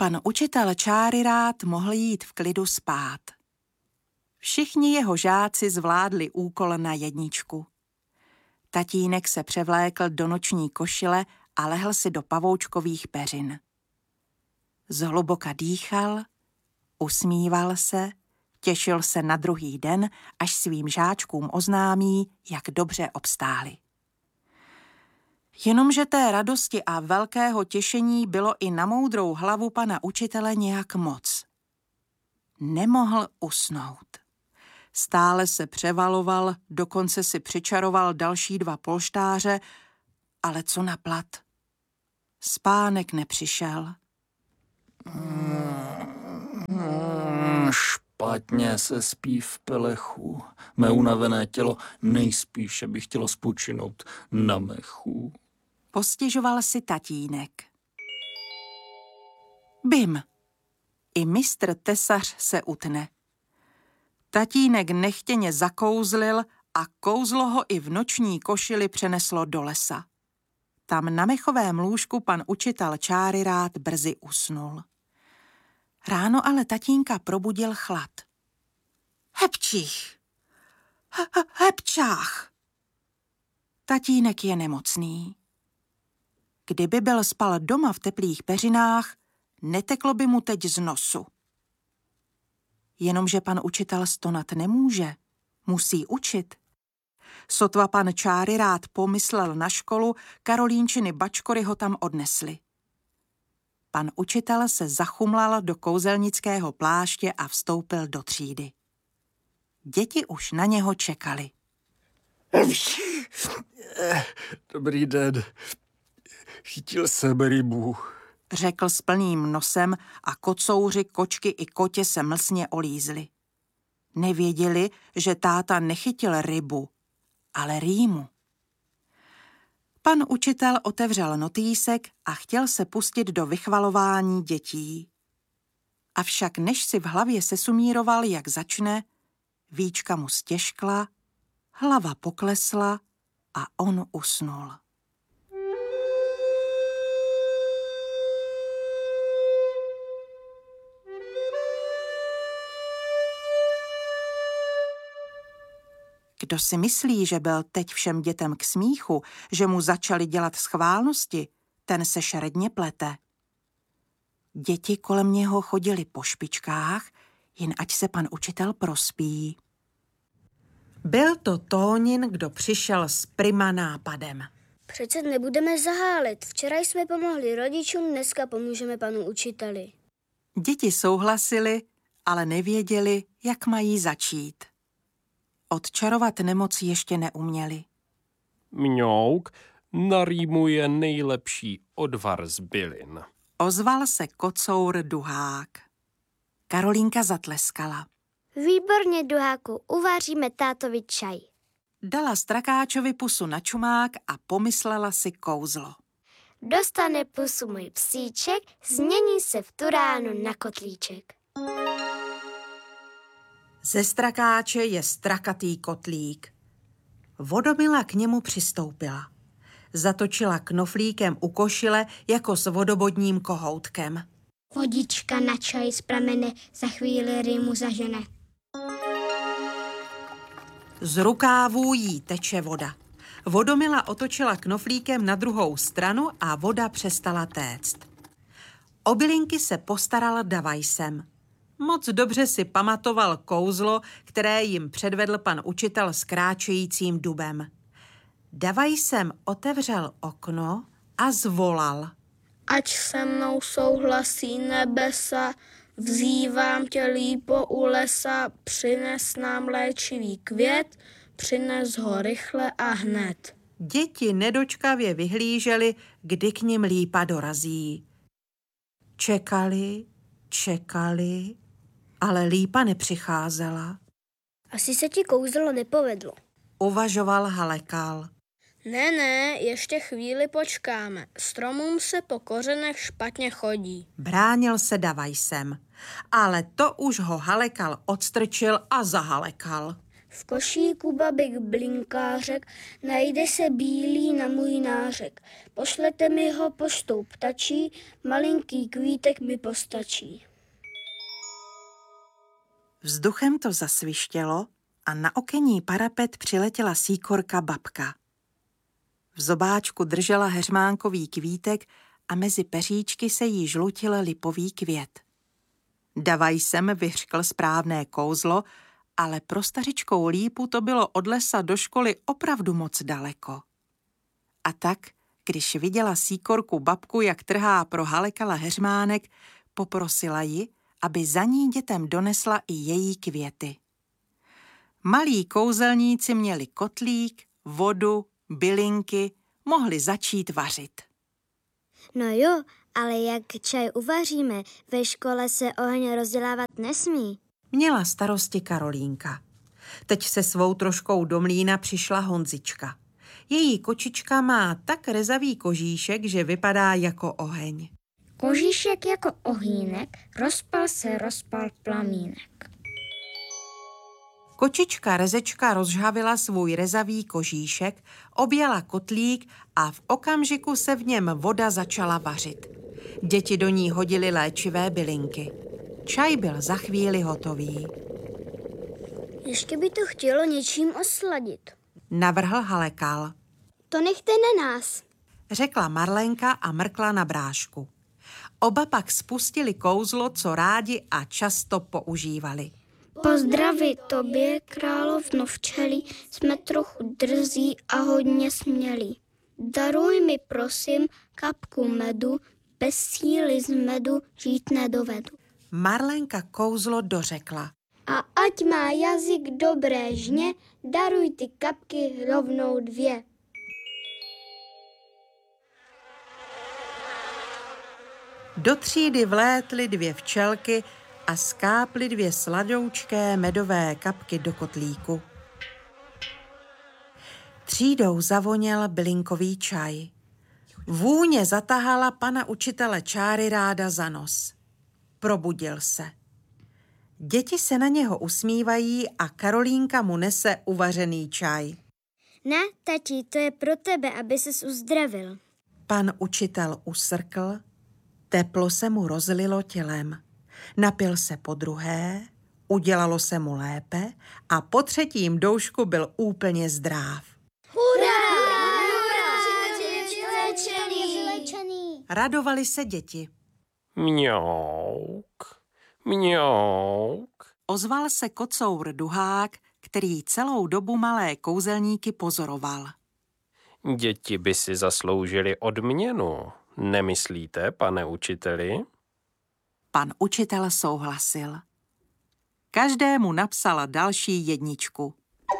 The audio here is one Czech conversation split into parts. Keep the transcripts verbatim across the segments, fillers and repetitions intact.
pan učitel Čáryrád mohl jít v klidu spát. Všichni jeho žáci zvládli úkol na jedničku. Tatínek se převlékl do noční košile a lehl si do pavoučkových peřin. Zhluboka dýchal, usmíval se, těšil se na druhý den, až svým žáčkům oznámí, jak dobře obstáli. Jenomže té radosti a velkého těšení bylo i na moudrou hlavu pana učitele nějak moc. Nemohl usnout. Stále se převaloval, dokonce si přičaroval další dva polštáře, ale co na plat? Spánek nepřišel. Hmm, špatně se spí v pelechu. Mé unavené tělo nejspíše by chtělo spočinout na mechu. Postěžoval si tatínek. Bim! I mistr tesař se utne. Tatínek nechtěně zakouzlil a kouzlo ho i v noční košili přeneslo do lesa. Tam na mechovém lůžku pan učitel Čáryrád brzy usnul. Ráno ale tatínka probudil chlad. Hepčích! He- hepčách! Tatínek je nemocný. Kdyby byl spal doma v teplých peřinách, neteklo by mu teď z nosu. Jenomže pan učitel stonat nemůže, musí učit. Sotva pan Čáryrád pomyslel na školu, Karolínčiny bačkory ho tam odnesly. Pan učitel se zachumlal do kouzelnického pláště a vstoupil do třídy. Děti už na něho čekali. Dobrý den. Chytil jsem rybu, řekl s plným nosem a kocouři, kočky i kotě se mlsně olízli. Nevěděli, že táta nechytil rybu, ale rýmu. Pan učitel otevřel notýsek a chtěl se pustit do vychvalování dětí. Avšak než si v hlavě sesumíroval, jak začne, víčka mu stěžkla, hlava poklesla a on usnul. Kdo si myslí, že byl teď všem dětem k smíchu, že mu začali dělat schválnosti, ten se šeredně plete. Děti kolem něho chodili po špičkách, jen ať se pan učitel prospí. Byl to Tónin, kdo přišel s prima nápadem. Přece nebudeme zahálit. Včera jsme pomohli rodičům, dneska pomůžeme panu učiteli. Děti souhlasili, ale nevěděli, jak mají začít. Odčarovat nemoc ještě neuměli. Mňouk, na rýmu je nejlepší odvar z bylin. Ozval se kocour Duhák. Karolínka zatleskala. Výborně, Duháku, uvaříme tátovi čaj. Dala Strakáčovi pusu na čumák a pomyslela si kouzlo. Dostane pusu můj psíček, změní se v turánu na kotlíček. Ze Strakáče je strakatý kotlík. Vodomila k němu přistoupila. Zatočila knoflíkem u košile jako s vodobodním kohoutkem. Vodička na čaj z pramene, za chvíli rýmu zažene. Z rukávů jí teče voda. Vodomila otočila knoflíkem na druhou stranu a voda přestala téct. O bylinky se postaral Davajsem. Moc dobře si pamatoval kouzlo, které jim předvedl pan učitel s kráčejícím dubem. Davajsem otevřel okno a zvolal. Ať se mnou souhlasí nebesa, vzývám tě lípo u lesa, přines nám léčivý květ, přines ho rychle a hned. Děti nedočkavě vyhlíželi, kdy k nim lípa dorazí. Čekali, čekali, ale lípa nepřicházela. Asi se ti kouzlo nepovedlo, uvažoval Halekal. Ne, ne, ještě chvíli počkáme. Stromům se po kořenech špatně chodí. Bránil se Davajsem, ale to už ho Halekal odstrčil a zahalekal. V košíku babik blinkářek najde se bílý na můj nářek. Pošlete mi ho poštou ptačí, malinký kvítek mi postačí. Vzduchem to zasvištělo a na okenní parapet přiletěla síkorka babka. V zobáčku držela heřmánkový kvítek a mezi peříčky se jí žlutil lipový květ. Davaj sem vyhřkl správné kouzlo, ale pro stařičkou Lípu to bylo od lesa do školy opravdu moc daleko. A tak, když viděla síkorku babku, jak trhá pro Halekala heřmánek, poprosila ji, aby za ní dětem donesla i její květy. Malí kouzelníci měli kotlík, vodu, bylinky, mohli začít vařit. No jo, ale jak čaj uvaříme, ve škole se oheň rozdělávat nesmí. Měla starosti Karolínka. Teď se svou troškou do mlýna přišla Honzička. Její kočička má tak rezavý kožíšek, že vypadá jako oheň. Kožíšek jako ohýnek, rozpal se, rozpal plamínek. Kočička Rezečka rozžhavila svůj rezavý kožíšek, objela kotlík a v okamžiku se v něm voda začala vařit. Děti do ní hodily léčivé bylinky. Čaj byl za chvíli hotový. Ještě by to chtělo něčím osladit. Navrhl Halekal. To nechte na nás. Řekla Marlenka a mrkla na brášku. Oba pak spustili kouzlo, co rádi a často používali. Pozdraví tobě, královno včelí, jsme trochu drzí a hodně smělí. Daruj mi prosím kapku medu, bez síly z medu žít nedovedu. Marlenka kouzlo dořekla. A ať má jazyk dobré žně, daruj ty kapky rovnou dvě. Do třídy vlétly dvě včelky a skáply dvě sladoučké medové kapky do kotlíku. Třídou zavoněl bylinkový čaj. Vůně zatahala pana učitele Čáryráda za nos. Probudil se. Děti se na něho usmívají a Karolínka mu nese uvařený čaj. Ne, tati, to je pro tebe, aby ses uzdravil. Pan učitel usrkl, teplo se mu rozlilo tělem. Napil se podruhé, udělalo se mu lépe a po třetím doušku byl úplně zdráv. Hurá! Vylečený! Radovali se děti. Mňouk, mňouk. Ozval se kocour Duhák, který celou dobu malé kouzelníky pozoroval. Děti by si zasloužili odměnu, nemyslíte, pane učiteli? Pan učitel souhlasil. Každému napsala další jedničku.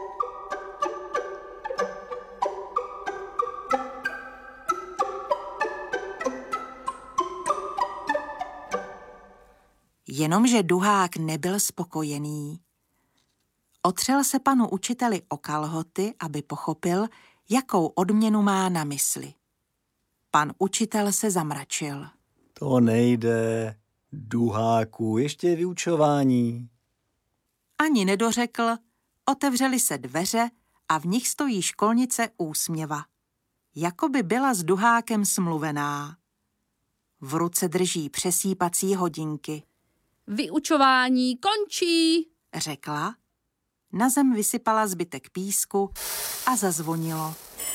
Jenomže Duhák nebyl spokojený. Otřel se panu učiteli o kalhoty, aby pochopil, jakou odměnu má na mysli. Pan učitel se zamračil. To nejde, Duháku, ještě je vyučování. Ani nedořekl, otevřely se dveře a v nich stojí školnice Úsměva. Jakoby byla s Duhákem smluvená. V ruce drží přesýpací hodinky. Vyučování končí, Řekla, na zem vysypala zbytek písku a zazvonilo.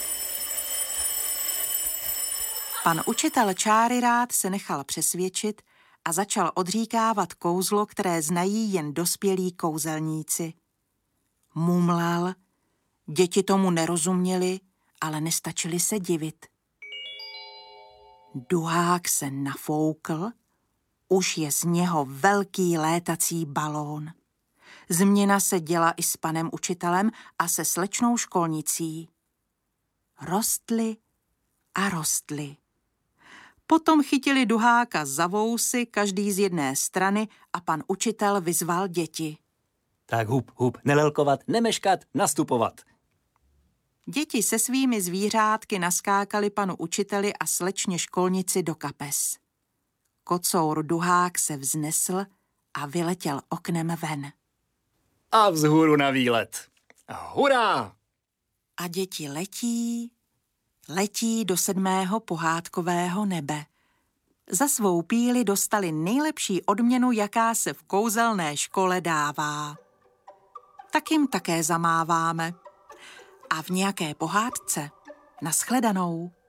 Pan učitel Čáryrád se nechal přesvědčit a začal odříkávat kouzlo, které znají jen dospělí kouzelníci. Mumlal, děti tomu nerozuměli, ale nestačili se divit. Duhák se nafoukl, už je z něho velký létací balón. Změna se děla i s panem učitelem a se slečnou školnicí. Rostly a rostly. Potom chytili Duháka za vousy, každý z jedné strany, a pan učitel vyzval děti. Tak hup, hup, nelelkovat, nemeškat, nastupovat. Děti se svými zvířátky naskákali panu učiteli a slečně školnici do kapes. Kocour Duhák se vznesl a vyletěl oknem ven. A vzhůru na výlet. Hurá! A děti letí, letí do sedmého pohádkového nebe. Za svou píli dostali nejlepší odměnu, jaká se v kouzelné škole dává. Tak jim také zamáváme. A v nějaké pohádce nashledanou.